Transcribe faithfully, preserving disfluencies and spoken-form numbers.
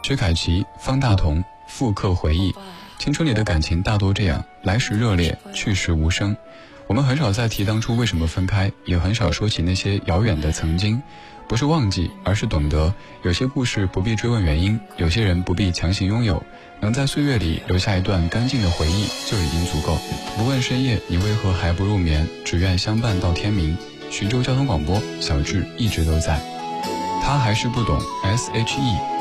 薛凯琪、方大同复刻回忆，青春里的感情大多这样，来时热烈，去时无声。我们很少再提当初为什么分开，也很少说起那些遥远的曾经。不是忘记，而是懂得，有些故事不必追问原因，有些人不必强行拥有，能在岁月里留下一段干净的回忆就已经足够。不问深夜你为何还不入眠，只愿相伴到天明。徐州交通广播，小智一直都在。他还是不懂 S H E